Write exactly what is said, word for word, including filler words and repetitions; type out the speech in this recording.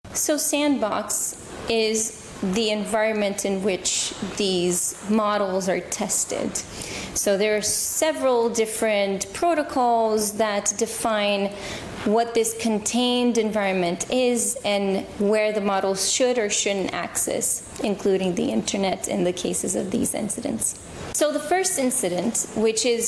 So Sandbox is the environment in which these models are tested. So there are several different protocols that define what this contained environment is and where the models should or shouldn't access, including the internet in the cases of these incidents. So the first incident, which is